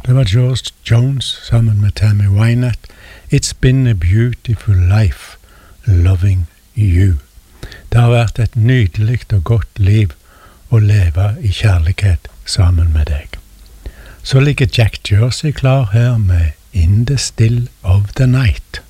Det var George Jones sammen med Tammy Wynette. It's been a beautiful life, loving you. Det har vært et nydelig og godt liv å leve i kjærlighet sammen med deg. Så ligger Jack Jersey klar her med In the Still of the Night.